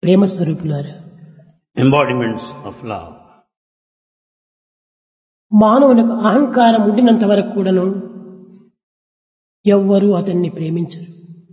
ప్రేమ స్వరూపులారా, embodiments of love. మానవునికి అహంకారం ఉండినంత వరకు కూడాను ఎవ్వరూ అతన్ని ప్రేమించరు.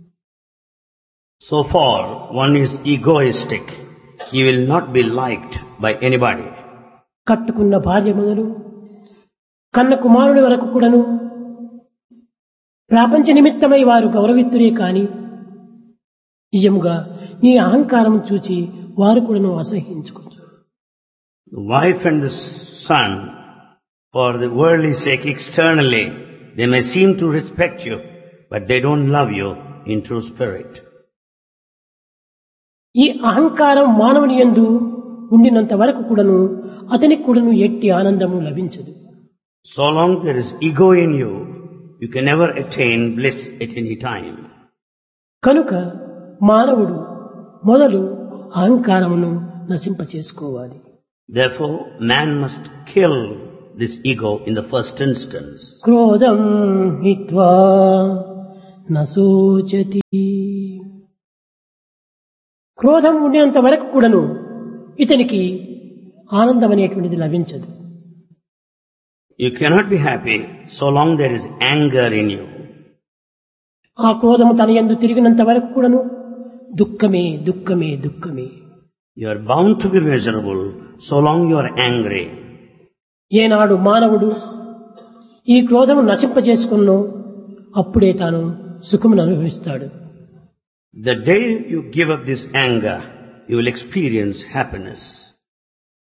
So far, one is egoistic. He will not be liked by anybody. కట్టుకున్న భార్య మొదలు కన్న కుమారుని వరకు కూడాను ప్రాపంచ నిమిత్తమై వారు గౌరవిత్తురే కాని నిజముగా నీ అహంకారం చూచి వారు కూడాను అసహ్యించుకుంటారు. The wife and the son, for the worldly sake externally, they may seem to respect you, but they don't love you in true spirit. ఈ అహంకారం మానవుని యందు ఉండినంత వరకు కూడాను అతనికి కూడాను ఎట్టి ఆనందము లభించదు. So long there is ego in you, you can never attain bliss at any time. కనుక మానవుడు మొదలు అహంకారమును నశింపచేసుకోవాలి. Therefore, man must kill this ego in the first instance. క్రోధం హిత్వా నశోచతి. క్రోధం ఉండినంత వరకు కూడాను ఇతనికి ఆనందం అనేటువంటిది లభించదు. You cannot be happy so long there is anger in you. ఆ క్రోధము తన యందు తిరిగినంత వరకు కూడాను దుఃఖమే దుఃఖమే దుఃఖమే. You are bound to be miserable so long you are angry. ఏనాడు మానవుడు ఈ క్రోధము నశింపజేసుకున్నో అప్పుడే తాను సుఖమును అనుభవిస్తాడు. The day you give up this anger, you will experience happiness.